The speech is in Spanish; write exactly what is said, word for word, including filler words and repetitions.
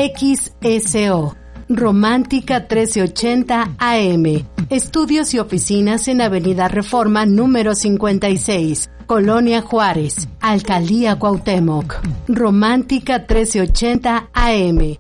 X S O. Romántica trece ochenta A M. Estudios y oficinas en Avenida Reforma número cincuenta y seis, Colonia Juárez, Alcaldía Cuauhtémoc. Romántica trece ochenta A M.